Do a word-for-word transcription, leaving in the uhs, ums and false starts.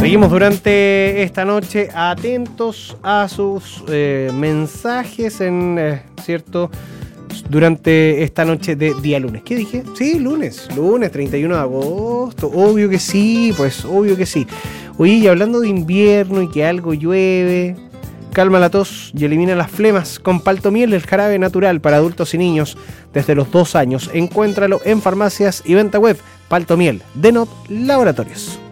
Seguimos durante esta noche atentos a sus eh, mensajes en, eh, ¿cierto? Durante esta noche de día lunes. ¿Qué dije? Sí, lunes, lunes treinta y uno de agosto. Obvio que sí, pues obvio que sí. Oye, y hablando de invierno y que algo llueve, calma la tos y elimina las flemas con Paltomiel, el jarabe natural para adultos y niños desde los dos años. Encuéntralo en farmacias y venta web. Paltomiel, de Not Laboratorios.